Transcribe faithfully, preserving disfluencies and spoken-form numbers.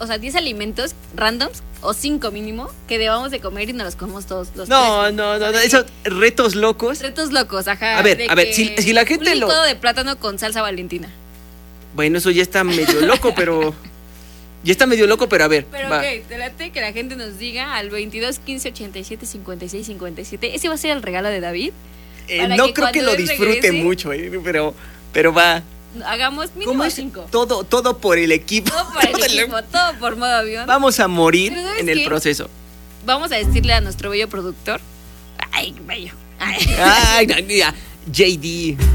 o sea, diez alimentos randoms, o cinco mínimo, que debamos de comer y nos los comemos todos los No, tres. no, no, no, De esos retos locos. Retos locos, ajá. A ver, de a ver, que si- si la gente un lo- licuado de plátano con salsa Valentina. Bueno, eso ya está medio loco, pero... Ya está medio loco, pero a ver, Pero va. ok, te late que la gente nos diga al veintidós, quince, ochenta y siete, cincuenta y seis, cincuenta y siete. Ese va a ser el regalo de David. Eh, para no que creo que cuando lo él disfrute regrese- mucho, eh, pero, pero va. Hagamos mínimo ¿Cómo es? cinco. Todo, todo por el equipo. Todo por el Todo el- equipo, todo por modo avión. Vamos a morir Pero ¿sabes en el qué? proceso. Vamos a decirle a nuestro bello productor. Ay, bello. Ay. Ay, no, mira, J D.